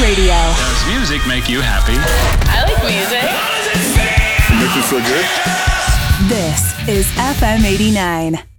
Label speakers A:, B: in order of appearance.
A: Radio.
B: Does music make you happy?
C: I like music.
D: Make you feel good?
A: This is FM 89.